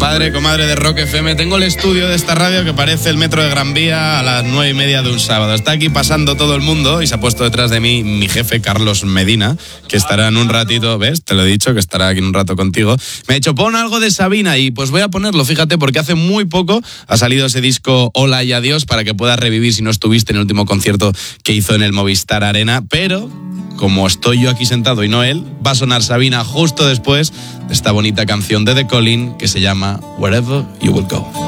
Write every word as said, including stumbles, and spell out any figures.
Padre, comadre de Rock F M, tengo el estudio de esta radio que parece el metro de Gran Vía a las nueve y media de un sábado. Está aquí pasando todo el mundo y se ha puesto detrás de mí mi jefe Carlos Medina, que estará en un ratito, ¿ves? Te lo he dicho, que estará aquí en un rato contigo. Me ha dicho, pon algo de Sabina y pues voy a ponerlo, fíjate, porque hace muy poco ha salido ese disco Hola y Adiós para que puedas revivir si no estuviste en el último concierto que hizo en el Movistar Arena, pero como estoy yo aquí sentado y no él, va a sonar Sabina justo después de esta bonita canción de The Calling que se llama Wherever You Will Go.